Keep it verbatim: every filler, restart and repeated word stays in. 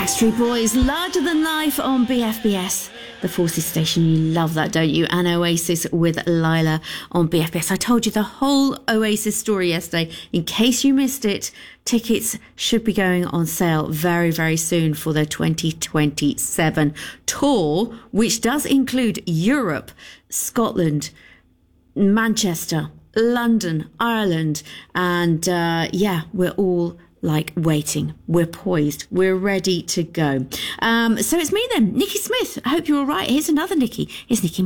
Backstreet Boys, Larger Than Life on B F B S. The Forces Station, you love that, don't you? And Oasis with Lila on B F B S. I told you the whole Oasis story yesterday. In case you missed it, tickets should be going on sale very, very soon for their twenty twenty-seven tour, which does include Europe, Scotland, Manchester, London, Ireland. And uh, yeah, we're all like waiting. We're poised. We're ready to go. Um, so it's me then, Nikki Smith. I hope you're all right. Here's another Nikki. It's Nikki